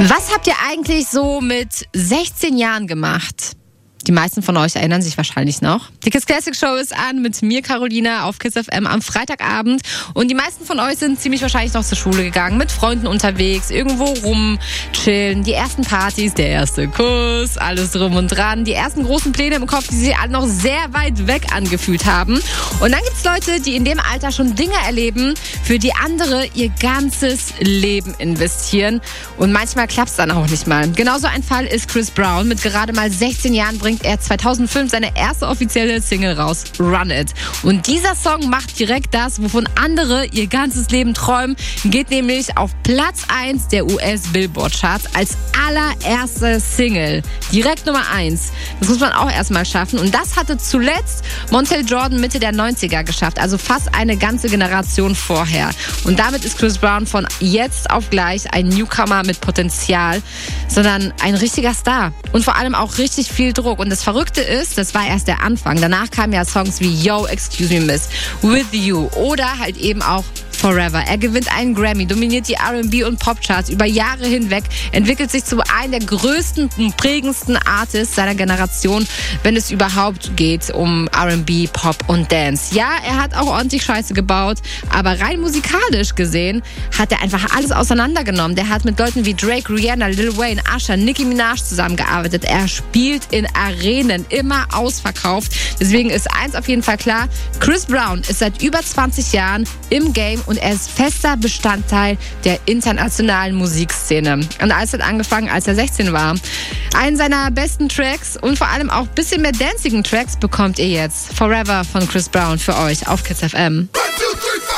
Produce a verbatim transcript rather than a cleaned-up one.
Was habt ihr eigentlich so mit sechzehn Jahren gemacht? Die meisten von euch erinnern sich wahrscheinlich noch. Die Kiss Classic Show ist an mit mir, Carolina, auf Kiss F M am Freitagabend. Und die meisten von euch sind ziemlich wahrscheinlich noch zur Schule gegangen, mit Freunden unterwegs, irgendwo rumchillen. Die ersten Partys, der erste Kuss, alles drum und dran. Die ersten großen Pläne im Kopf, die sich alle noch sehr weit weg angefühlt haben. Und dann gibt's Leute, die in dem Alter schon Dinge erleben, für die andere ihr ganzes Leben investieren. Und manchmal klappt's dann auch nicht mal. Genauso ein Fall ist Chris Brown. Mit gerade mal sechzehn Jahren bringt er zweitausendfünf seine erste offizielle Single raus, Run It. Und dieser Song macht direkt das, wovon andere ihr ganzes Leben träumen, geht nämlich auf Platz eins der U S-Billboard-Charts als allererste Single. Direkt Nummer eins. Das muss man auch erstmal schaffen. Und das hatte zuletzt Montel Jordan Mitte der neunziger geschafft, also fast eine ganze Generation vorher. Und damit ist Chris Brown von jetzt auf gleich ein Newcomer mit Potenzial, sondern ein richtiger Star. Und vor allem auch richtig viel Druck. Und das Verrückte ist, das war erst der Anfang. Danach kamen ja Songs wie Yo, Excuse Me Miss, With You oder halt eben auch Forever. Er gewinnt einen Grammy, dominiert die R and B und Popcharts über Jahre hinweg, entwickelt sich zu einem der größten und prägendsten Artists seiner Generation, wenn es überhaupt geht um R and B, Pop und Dance. Ja, er hat auch ordentlich Scheiße gebaut, aber rein musikalisch gesehen hat er einfach alles auseinandergenommen. Der hat mit Leuten wie Drake, Rihanna, Lil Wayne, Usher, Nicki Minaj zusammengearbeitet. Er spielt in Arenen, immer ausverkauft. Deswegen ist eins auf jeden Fall klar, Chris Brown ist seit über zwanzig Jahren im Game und er ist fester Bestandteil der internationalen Musikszene. Und alles hat angefangen, als er sechzehn war. Einen seiner besten Tracks und vor allem auch ein bisschen mehr dancigen Tracks bekommt ihr jetzt. Forever von Chris Brown für euch auf Kiss F M.